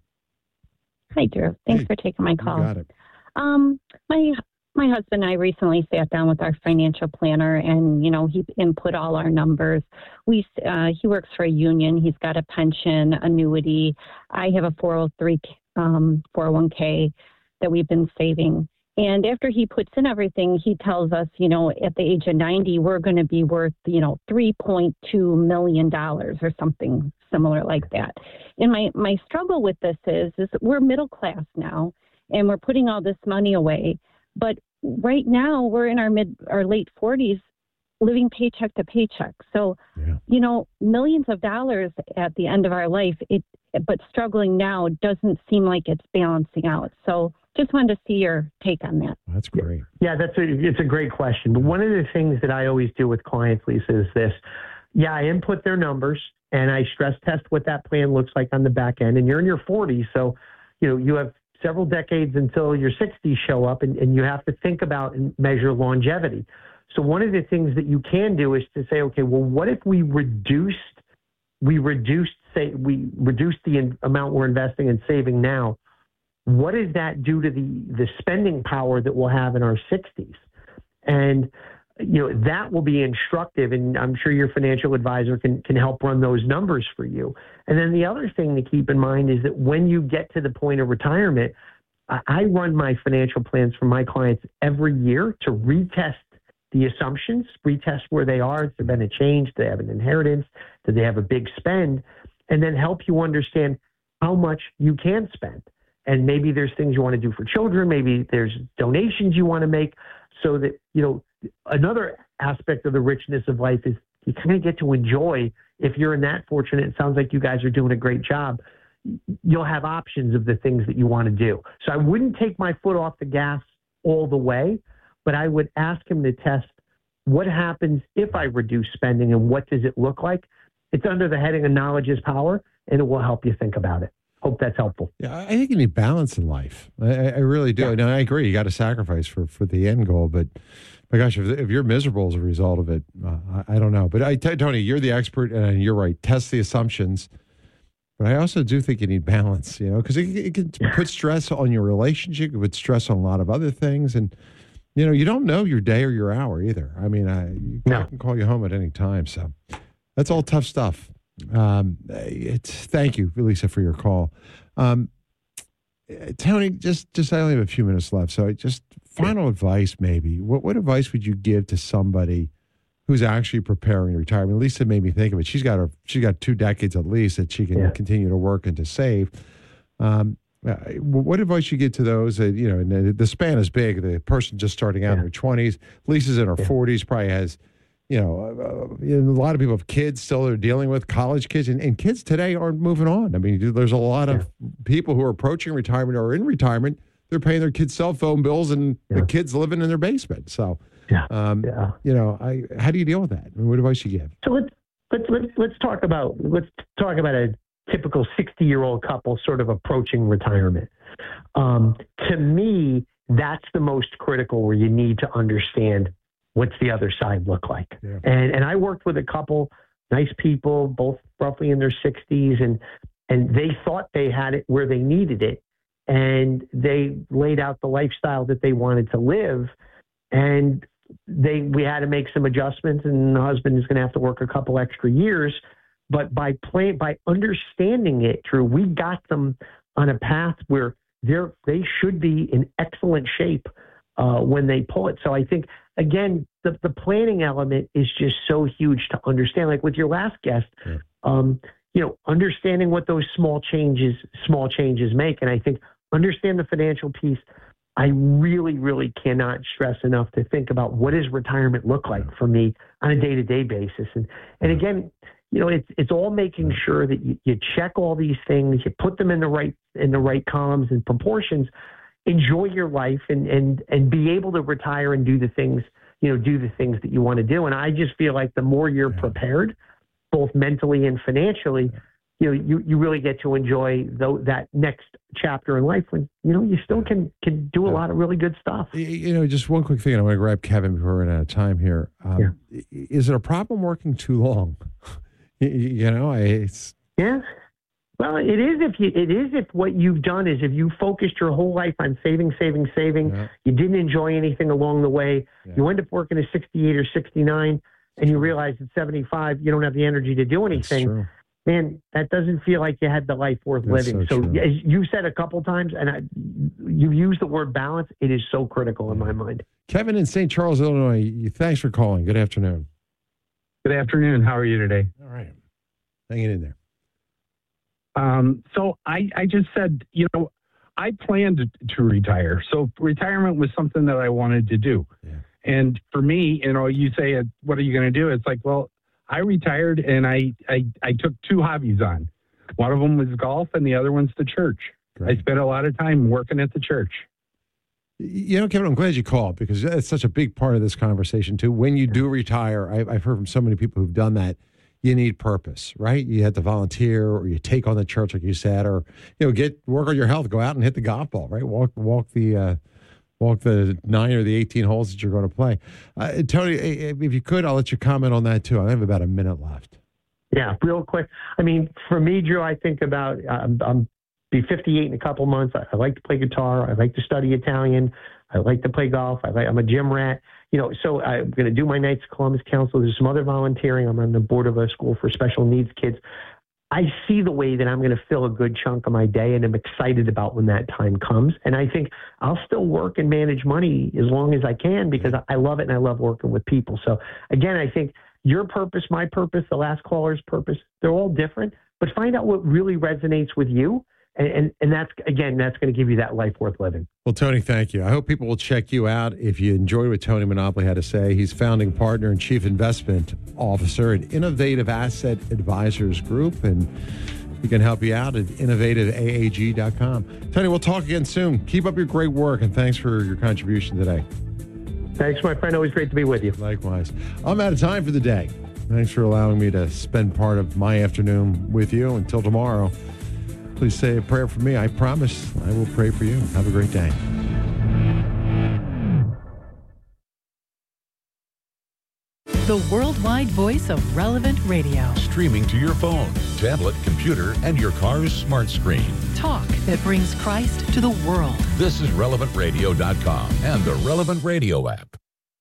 Speaker 1: Hi, Drew. Thanks
Speaker 3: hey,
Speaker 1: for taking my call.
Speaker 3: You got it.
Speaker 1: Um, my my husband and I recently sat down with our financial planner, and you know, he input all our numbers. We uh, he works for a union. He's got a pension, annuity. I have a four oh three um, four oh one k that we've been saving. And after he puts in everything, he tells us, you know, at the age of ninety, we're going to be worth, you know, three point two million dollars or something similar like that. And my, my struggle with this is, is that we're middle class now, and we're putting all this money away. But right now, we're in our mid, our late forties, living paycheck to paycheck. So, yeah. you know, millions of dollars at the end of our life, it, but struggling now doesn't seem like it's balancing out. So just wanted to see your take on that.
Speaker 3: That's great.
Speaker 2: Yeah, that's a, it's a great question. But one of the things that I always do with clients, Lisa, is this. Yeah, I input their numbers and I stress test what that plan looks like on the back end. And you're in your forties, so you know you have several decades until your sixties show up, and, and you have to think about and measure longevity. So one of the things that you can do is to say, okay, well, what if we reduced, we reduced, say, we reduced the in, amount we're investing and saving now. What does that do to the, the spending power that we'll have in our sixties? And, you know, that will be instructive, and I'm sure your financial advisor can, can help run those numbers for you. And then the other thing to keep in mind is that when you get to the point of retirement, I, I run my financial plans for my clients every year to retest the assumptions, retest where they are. Has there been a change? Do they have an inheritance? Do they have a big spend? And then help you understand how much you can spend. And maybe there's things you want to do for children. Maybe there's donations you want to make, so that, you know, another aspect of the richness of life is you kind of get to enjoy, if you're in that fortunate, it sounds like you guys are doing a great job, you'll have options of the things that you want to do. So I wouldn't take my foot off the gas all the way, but I would ask him to test what happens if I reduce spending and what does it look like? It's under the heading of knowledge is power, and it will help you think about it. Hope that's helpful.
Speaker 3: Yeah, I think you need balance in life. I, I really do. Yeah. No, I agree. You got to sacrifice for, for the end goal, but my gosh, if, if you're miserable as a result of it, uh, I, I don't know. But I, Tony, you're the expert, and you're right. Test the assumptions. But I also do think you need balance, you know, because it, it can put stress on your relationship, it can put stress on a lot of other things. And, you know, you don't know your day or your hour either. I mean, I,
Speaker 2: no.
Speaker 3: I can call you home at any time. So that's all tough stuff. Um, it's thank you, Lisa, for your call. Um, Tony, just, just I only have a few minutes left. So just final advice, maybe. What, what advice would you give to somebody who's actually preparing retirement? Lisa made me think of it. She's got her, she's got two decades at least that she can yeah. continue to work and to save. Um, uh, what advice you give to those that, you know, and the, the span is big. The person just starting out yeah. in their twenties, Lisa's in her yeah. forties, probably has, you know, uh, a lot of people have kids still they're dealing with, college kids, and, and kids today aren't moving on. I mean, there's a lot of yeah. people who are approaching retirement or in retirement. They're paying their kids' cell phone bills, and yeah. the kids living in their basement. So,
Speaker 2: yeah.
Speaker 3: Um,
Speaker 2: yeah.
Speaker 3: you know, I, how do you deal with that? I mean, what advice you give?
Speaker 2: So let's let's let's let's talk about let's talk about a typical sixty-year-old couple sort of approaching retirement. Um, to me, that's the most critical, where you need to understand what's the other side look like. Yeah. And and I worked with a couple, nice people, both roughly in their sixties, and and they thought they had it where they needed it, and they laid out the lifestyle that they wanted to live, and they we had to make some adjustments, and the husband is going to have to work a couple extra years. But by play, by understanding it, Drew, we got them on a path where they're they should be in excellent shape uh, when they pull it. So I think, again, the, the planning element is just so huge to understand. Like with your last guest, yeah. um, you know, understanding what those small changes small changes make, and I think understand the financial piece. I really, really cannot stress enough to think about what does retirement look like for me on a day-to-day basis. And and again, you know, it's it's all making sure that you, you check all these things, you put them in the right in the right columns and proportions, enjoy your life, and and and be able to retire and do the things, you know, do the things that you want to do. And I just feel like the more you're prepared, both mentally and financially, you know, you, you really get to enjoy the, that next chapter in life when, you know, you still can, can do a lot of really good stuff.
Speaker 3: You know, just one quick thing, and I want to grab Kevin before we're out of time here. Um, yeah. Is it a problem working too long? You know, it's...
Speaker 2: Yeah. Well, it is if you, it is if what you've done is if you focused your whole life on saving, saving, saving, yeah. you didn't enjoy anything along the way, yeah. you end up working at sixty-eight or sixty-nine, and you realize at seventy-five you don't have the energy to do anything. Man, that doesn't feel like you had the life worth
Speaker 3: That's
Speaker 2: living.
Speaker 3: So,
Speaker 2: so as you said a couple times, and I, you used the word balance, it is so critical in my mind.
Speaker 3: Kevin in Saint Charles, Illinois, thanks for calling. Good afternoon.
Speaker 4: Good afternoon. How are you today?
Speaker 3: All right. Hanging in there.
Speaker 4: Um, so I, I just said, you know, I planned to, to retire. So retirement was something that I wanted to do.
Speaker 3: Yeah.
Speaker 4: And for me, you know, you say, what are you going to do? It's like, well, I retired and I, I, I took two hobbies on. One of them was golf and the other one's the church. Great. I spent a lot of time working at the church.
Speaker 3: You know, Kevin, I'm glad you called because it's such a big part of this conversation too. When you do retire, I've, I've heard from so many people who've done that. You need purpose, right? You have to volunteer, or you take on the church, like you said, or you know, get work on your health. Go out and hit the golf ball, right? Walk, walk the, uh, walk the nine or the eighteen holes that you're going to play. Uh, Tony, if you could, I'll let you comment on that too. I have about a minute left.
Speaker 2: Yeah, real quick. I mean, for me, Drew, I think about um, I'm be fifty-eight in a couple months. I, I like to play guitar. I like to study Italian. I like to play golf. I like, I'm a gym rat. You know, so I'm going to do my Knights of Columbus Council. There's some other volunteering. I'm on the board of a school for special needs kids. I see the way that I'm going to fill a good chunk of my day, and I'm excited about when that time comes. And I think I'll still work and manage money as long as I can because I love it and I love working with people. So again, I think your purpose, my purpose, the last caller's purpose, they're all different, but find out what really resonates with you. And, and and that's, again, that's going to give you that life worth living.
Speaker 3: Well, Tony, thank you. I hope people will check you out. If you enjoyed what Tony Monopoly had to say, he's founding partner and chief investment officer at Innovative Asset Advisors Group, and he can help you out at innovative A A G dot com. Tony, we'll talk again soon. Keep up your great work, and thanks for your contribution today.
Speaker 2: Thanks, my friend. Always great to be with you.
Speaker 3: Likewise. I'm out of time for the day. Thanks for allowing me to spend part of my afternoon with you. Until tomorrow, please say a prayer for me. I promise I will pray for you. Have a great day.
Speaker 6: The worldwide voice of Relevant Radio.
Speaker 7: Streaming to your phone, tablet, computer, and your car's smart screen.
Speaker 6: Talk that brings Christ to the world.
Speaker 7: This is relevant radio dot com and the Relevant Radio app.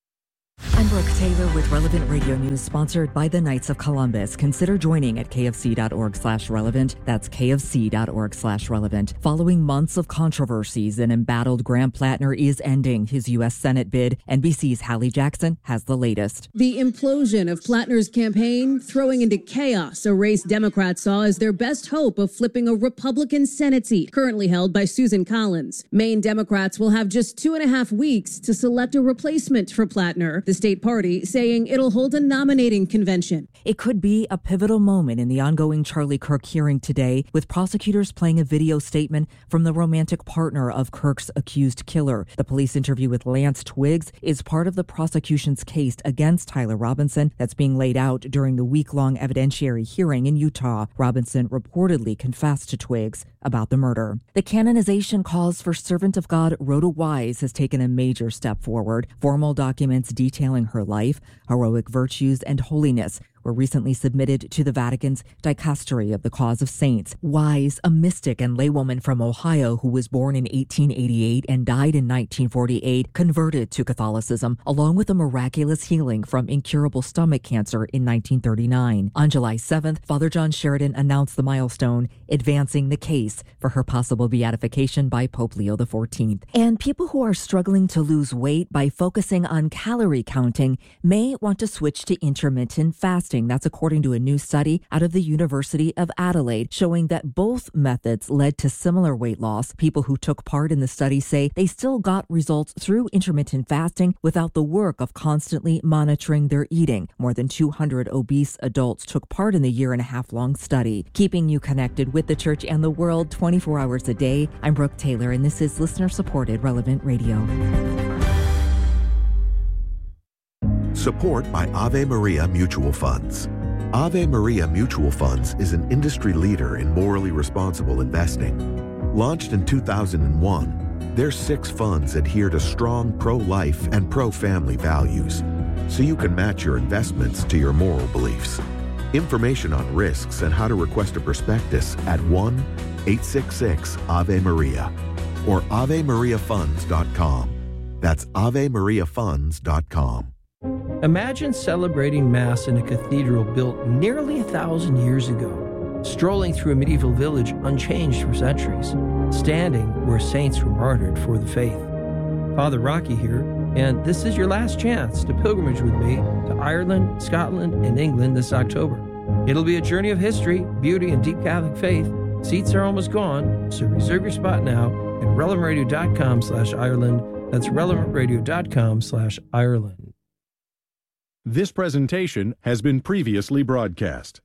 Speaker 8: I'm Brooke Taylor with Relevant Radio News, sponsored by the Knights of Columbus. Consider joining at kfc.org slash relevant. That's kfc.org slash relevant. Following months of controversies, an embattled Graham Plattner is ending his U S Senate bid. N B C's Hallie Jackson has the latest.
Speaker 24: The implosion of Plattner's campaign throwing into chaos a race Democrats saw as their best hope of flipping a Republican Senate seat currently held by Susan Collins. Maine Democrats will have just two and a half weeks to select a replacement for Plattner. The state party saying it'll hold a nominating convention.
Speaker 8: It could be a pivotal moment in the ongoing Charlie Kirk hearing today, with prosecutors playing a video statement from the romantic partner of Kirk's accused killer. The police interview with Lance Twiggs is part of the prosecution's case against Tyler Robinson that's being laid out during the week-long evidentiary hearing in Utah. Robinson reportedly confessed to Twiggs about the murder. The canonization cause for servant of God Rhoda Wise has taken a major step forward. Formal documents detailing her life, heroic virtues, and holiness were recently submitted to the Vatican's Dicastery of the Cause of Saints. Wise, a mystic and laywoman from Ohio who was born in eighteen eighty-eight and died in nineteen forty-eight, converted to Catholicism, along with a miraculous healing from incurable stomach cancer in nineteen thirty-nine. On July seventh, Father John Sheridan announced the milestone, advancing the case for her possible beatification by Pope Leo the fourteenth. And people who are struggling to lose weight by focusing on calorie counting may want to switch to intermittent fasting. That's according to a new study out of the University of Adelaide, showing that both methods led to similar weight loss. People who took part in the study say they still got results through intermittent fasting without the work of constantly monitoring their eating. More than two hundred obese adults took part in the year and a half long study. Keeping you connected with the church and the world twenty-four hours a day, I'm Brooke Taylor, and this is listener-supported Relevant Radio.
Speaker 19: Support by Ave Maria Mutual Funds. Ave Maria Mutual Funds is an industry leader in morally responsible investing. Launched in two thousand one, their six funds adhere to strong pro-life and pro-family values, so you can match your investments to your moral beliefs. Information on risks and how to request a prospectus at one eight six six Ave Maria or ave maria funds dot com. That's ave maria funds dot com.
Speaker 25: Imagine celebrating Mass in a cathedral built nearly a thousand years ago, strolling through a medieval village unchanged for centuries, standing where saints were martyred for the faith. Father Rocky here, and this is your last chance to pilgrimage with me to Ireland, Scotland, and England this October. It'll be a journey of history, beauty, and deep Catholic faith. Seats are almost gone, so reserve your spot now at relevant radio dot com slash Ireland. That's relevant radio dot com slash Ireland.
Speaker 26: This presentation has been previously broadcast.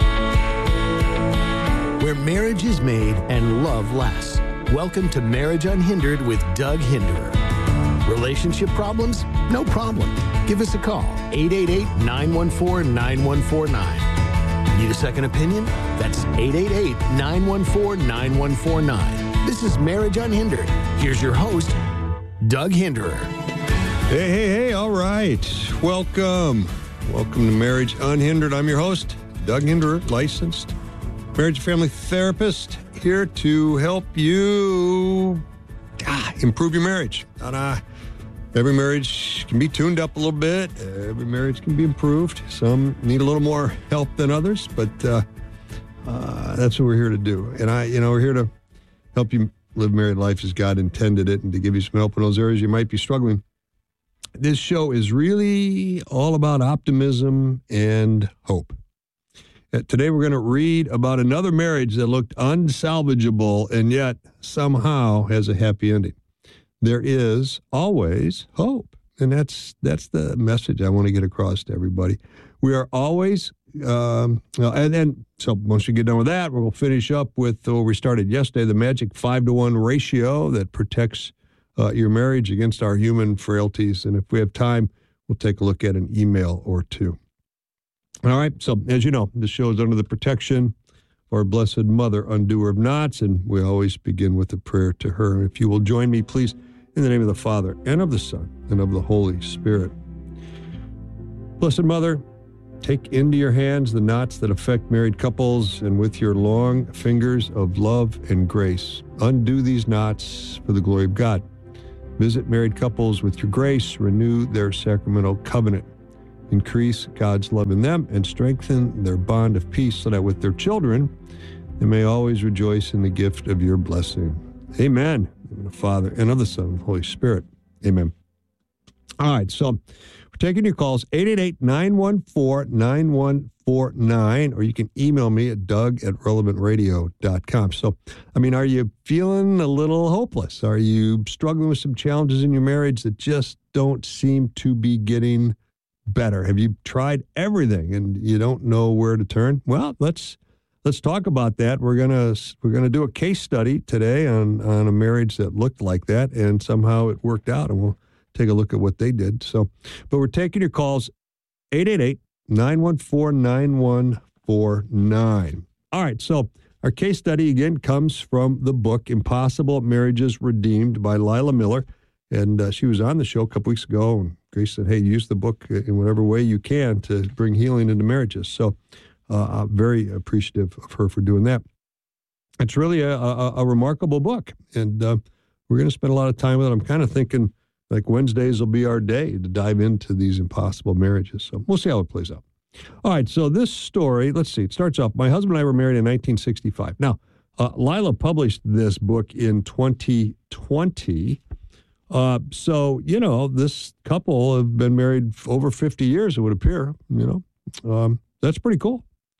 Speaker 5: Where marriage is made and love lasts. Welcome to Marriage Unhindered with Doug Hinderer. Relationship problems? No problem. Give us a call, eight eight eight, nine one four, nine one four nine. Need a second opinion? That's eight eight eight, nine one four, nine one four nine. This is Marriage Unhindered. Here's your host, Doug Hinderer.
Speaker 10: Hey, hey, hey, all right. Welcome. Welcome to Marriage Unhindered. I'm your host, Doug Hinderer, licensed marriage and family therapist, here to help you ah, improve your marriage. And, uh, every marriage can be tuned up a little bit. Every marriage can be improved. Some need a little more help than others, but uh, uh, that's what we're here to do. And I, you know, we're here to help you live married life as God intended it and to give you some help in those areas you might be struggling. This show is really all about optimism and hope. Uh, today we're going to read about another marriage that looked unsalvageable and yet somehow has a happy ending. There is always hope. And that's that's the message I want to get across to everybody. We are always, um, and then, so once you get done with that, we'll finish up with where we started yesterday, the magic five to one ratio that protects uh, your marriage against our human frailties. And if we have time, we'll take a look at an email or two. All right. So as you know, this show is under the protection of our Blessed Mother, undoer of knots, and we always begin with a prayer to her. If you will join me, please, in the name of the Father, and of the Son, and of the Holy Spirit. Blessed Mother, take into your hands the knots that affect married couples, and with your long fingers of love and grace, undo these knots for the glory of God. Visit married couples with your grace, renew their sacramental covenant, increase God's love in them, and strengthen their bond of peace so that with their children, they may always rejoice in the gift of your blessing. Amen. In the Father, and of the Son, and the Holy Spirit. Amen. All right, so we're taking your calls, eight eight eight, nine one four, nine one four nine, or you can email me at doug at relevant radio dot com. So, I mean, are you feeling a little hopeless? Are you struggling with some challenges in your marriage that just don't seem to be getting better? Have you tried everything and you don't know where to turn? Well, let's Let's talk about that. We're gonna we're gonna do a case study today on, on a marriage that looked like that, and somehow it worked out, and we'll take a look at what they did. So, but we're taking your calls, eight eight eight, nine one four, nine one four nine. All right, so our case study, again, comes from the book Impossible Marriages Redeemed by Lila Miller, and uh, she was on the show a couple weeks ago, and Grace said, hey, use the book in whatever way you can to bring healing into marriages. So, Uh, I'm very appreciative of her for doing that. It's really a, a, a remarkable book, and uh, we're going to spend a lot of time with it. I'm kind of thinking like Wednesdays will be our day to dive into these impossible marriages. So we'll see how it plays out. All right, so this story, let's see, it starts off, my husband and I were married in nineteen sixty-five. Now, uh, Lila published this book in twenty twenty. Uh, so, you know, this couple have been married over fifty years, it would appear, you know. Um, that's pretty cool.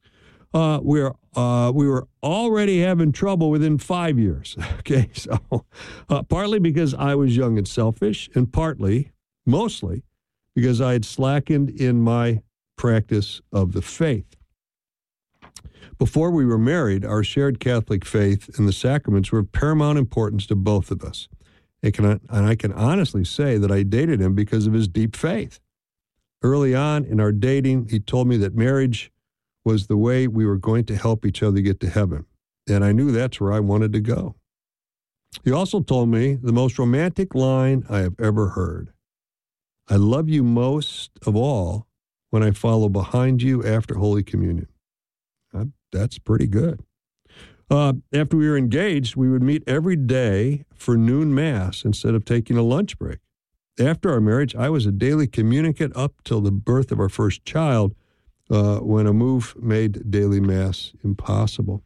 Speaker 10: Uh, we're, uh, we were already having trouble within five years. Okay, so uh, partly because I was young and selfish, and partly, mostly, because I had slackened in my practice of the faith. Before we were married, our shared Catholic faith and the sacraments were of paramount importance to both of us. And, can, and I can honestly say that I dated him because of his deep faith. Early on in our dating, he told me that marriage was the way we were going to help each other get to heaven. And I knew that's where I wanted to go. He also told me the most romantic line I have ever heard. I love you most of all when I follow behind you after Holy Communion. Uh, that's pretty good. Uh, after we were engaged, we would meet every day for noon mass instead of taking a lunch break. After our marriage, I was a daily communicant up till the birth of our first child, uh, when a move made daily mass impossible.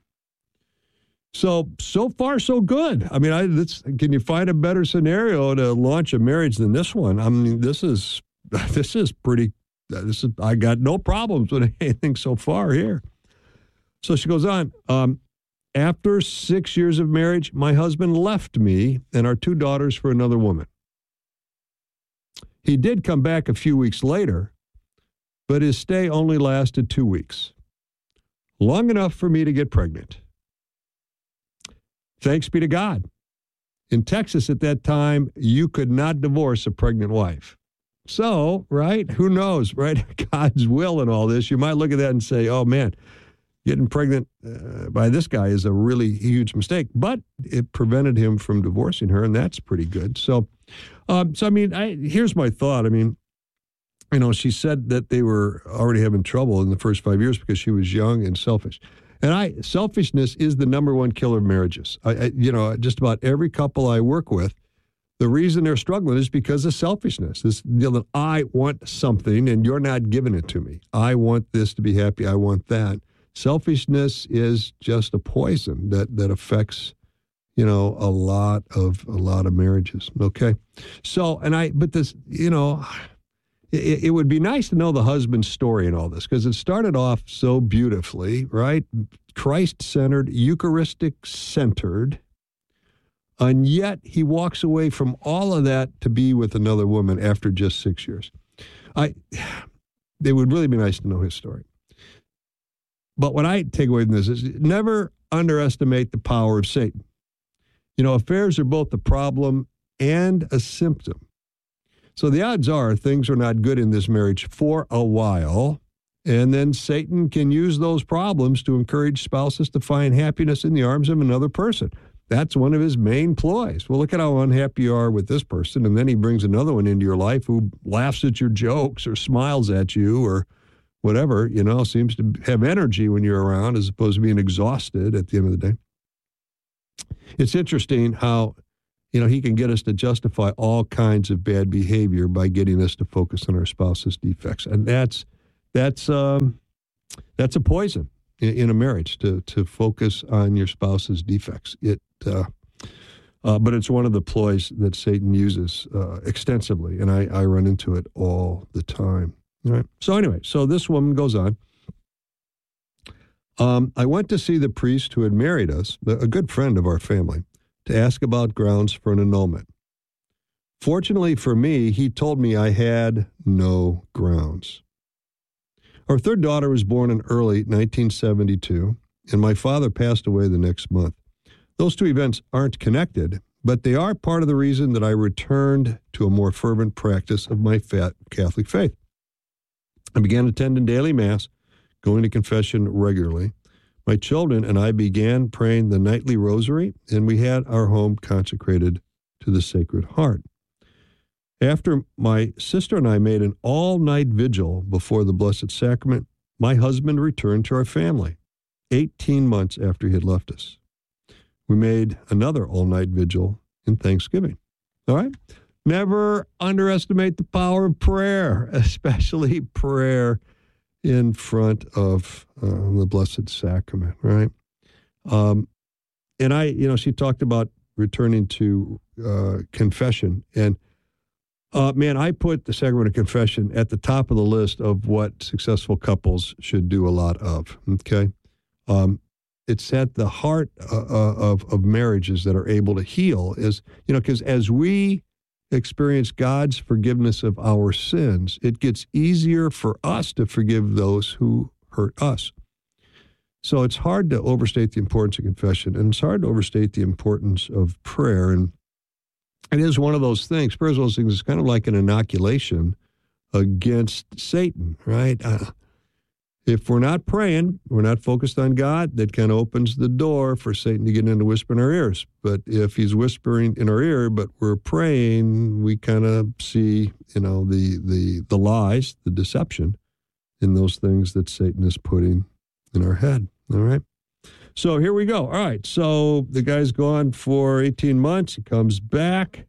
Speaker 10: So, so far, so good. I mean, I, this, can you find a better scenario to launch a marriage than this one? I mean, this is, this is pretty, this is, I got no problems with anything so far here. So she goes on, um, after six years of marriage, my husband left me and our two daughters for another woman. He did come back a few weeks later, but his stay only lasted two weeks. Long enough for me to get pregnant. Thanks be to God. In Texas at that time, you could not divorce a pregnant wife. So, right, who knows, right? God's will in all this. You might look at that and say, oh, man, getting pregnant uh, by this guy is a really huge mistake. But it prevented him from divorcing her, and that's pretty good. So, um, so I mean, I, here's my thought. I mean, you know, she said that they were already having trouble in the first five years because she was young and selfish. And I, selfishness is the number one killer of marriages. I, I, you know, just about every couple I work with, the reason they're struggling is because of selfishness. This, you know, that I want something and you're not giving it to me. I want this to be happy. I want that. Selfishness is just a poison that that affects, you know, a lot of a lot of marriages. Okay, so and I, but this, you know. It, it would be nice to know the husband's story in all this, because it started off so beautifully, right? Christ-centered, Eucharistic-centered, and yet he walks away from all of that to be with another woman after just six years. I, it would really be nice to know his story. But what I take away from this is never underestimate the power of Satan. You know, affairs are both a problem and a symptom. So the odds are things are not good in this marriage for a while, and then Satan can use those problems to encourage spouses to find happiness in the arms of another person. That's one of his main ploys. Well, look at how unhappy you are with this person, and then he brings another one into your life who laughs at your jokes or smiles at you or whatever, you know, seems to have energy when you're around as opposed to being exhausted at the end of the day. It's interesting how, you know, he can get us to justify all kinds of bad behavior by getting us to focus on our spouse's defects. And that's that's um, that's a poison in, in a marriage, to to focus on your spouse's defects. It, uh, uh, but it's one of the ploys that Satan uses uh, extensively, and I, I run into it all the time. All right. So anyway, so this woman goes on. Um, I went to see the priest who had married us, a good friend of our family, to ask about grounds for an annulment. Fortunately for me, he told me I had no grounds. Our third daughter was born in early nineteen seventy-two, and my father passed away the next month. Those two events aren't connected, but they are part of the reason that I returned to a more fervent practice of my Catholic faith. I began attending daily Mass, going to confession regularly. My children and I began praying the nightly rosary, and we had our home consecrated to the Sacred Heart. After my sister and I made an all-night vigil before the Blessed Sacrament, my husband returned to our family, eighteen months after he had left us. We made another all-night vigil in Thanksgiving. All right? Never underestimate the power of prayer, especially prayer in front of uh, the Blessed Sacrament, right? Um, and I, you know, she talked about returning to uh, confession. And, uh, man, I put the Sacrament of Confession at the top of the list of what successful couples should do a lot of, okay? Um, it's at the heart uh, of, of marriages that are able to heal, is, you know, because as we experience God's forgiveness of our sins, it gets easier for us to forgive those who hurt us. So it's hard to overstate the importance of confession, and it's hard to overstate the importance of prayer. And it is one of those things, prayer is one of those things, it's kind of like an inoculation against Satan, right? Uh, if we're not praying, we're not focused on God, that kind of opens the door for Satan to get in to whisper in our ears. But if he's whispering in our ear, but we're praying, we kind of see, you know, the, the, the lies, the deception in those things that Satan is putting in our head. All right. So here we go. All right. So the guy's gone for eighteen months. He comes back.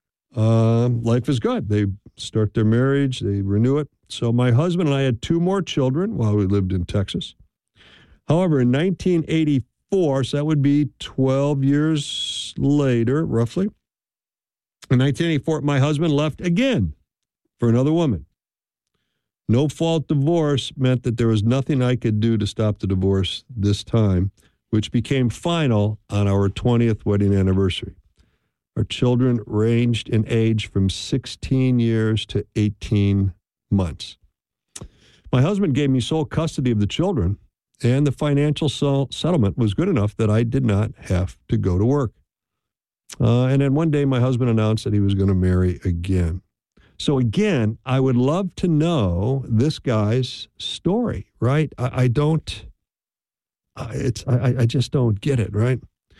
Speaker 10: Um, life is good. They start their marriage. They renew it. So my husband and I had two more children while we lived in Texas. However, in nineteen eighty-four, so that would be twelve years later, roughly, in nineteen eighty-four, my husband left again for another woman. No-fault divorce meant that there was nothing I could do to stop the divorce this time, which became final on our twentieth wedding anniversary. Our children ranged in age from sixteen years to eighteen months. My husband gave me sole custody of the children, and the financial settlement was good enough that I did not have to go to work. Uh, and then one day my husband announced that he was going to marry again. So again, I would love to know this guy's story, right? I, I don't, uh, it's, I, I just don't get it, right?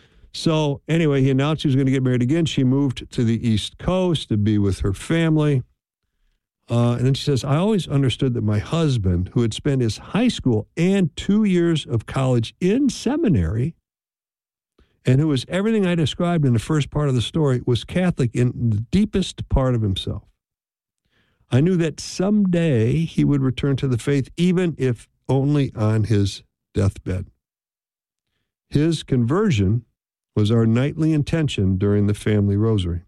Speaker 10: So anyway, he announced he was going to get married again. She moved to the East Coast to be with her family. Uh, and then she says, I always understood that my husband, who had spent his high school and two years of college in seminary, and who was everything I described in the first part of the story, was Catholic in the deepest part of himself. I knew that someday he would return to the faith, even if only on his deathbed. His conversion was our nightly intention during the family rosary.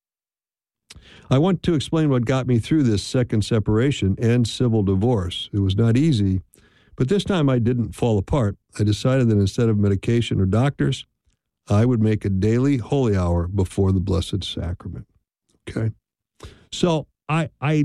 Speaker 10: I want to explain what got me through this second separation and civil divorce. It was not easy, but this time I didn't fall apart. I decided that instead of medication or doctors, I would make a daily holy hour before the Blessed Sacrament. Okay? So I I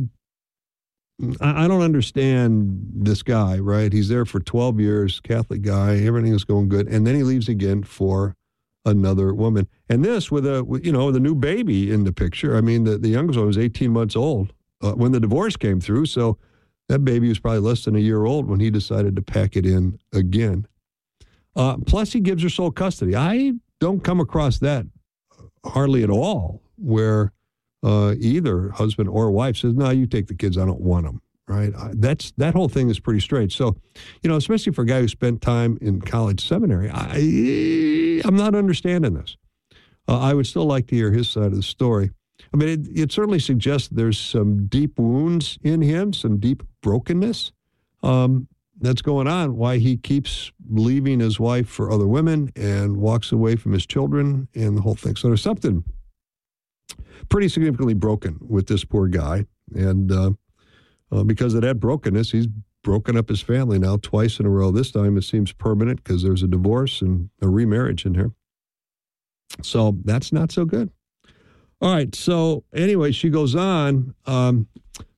Speaker 10: I don't understand this guy, right? He's there for twelve years, Catholic guy, everything is going good, and then he leaves again for
Speaker 21: another woman. And this with a, you know, the new baby in the picture. I mean, the, the youngest one was eighteen months old uh, when the divorce came through. So that baby was probably less than a year old when he decided to pack it in again. Uh, plus, he gives her sole custody. I don't come across that hardly at all, where uh, either husband or wife says, no, you take the kids, I don't want them, right? That's, that whole thing is pretty strange. So, you know, especially for a guy who spent time in college seminary, I, I'm not understanding this. Uh, I would still like to hear his side of the story. I mean, it, it certainly suggests there's some deep wounds in him, some deep brokenness um, that's going on, why he keeps leaving his wife for other women and walks away from his children and the whole thing. So there's something pretty significantly broken with this poor guy. And uh, uh, because of that brokenness, he's broken up his family now twice in a row. This time it seems permanent because there's a divorce and a remarriage in here. So that's not so good. All right. So anyway, she goes on. Um,